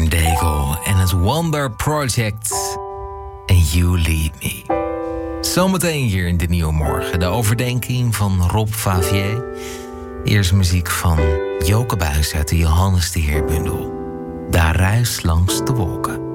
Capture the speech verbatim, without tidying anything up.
Daigle en het Wonder Project en You Lead Me. Zometeen hier in de Nieuwe Morgen de overdenking van Rob Favier. Eerst muziek van Joke Buijs uit de Johannes de Heerbundel. Daar ruist langs de wolken.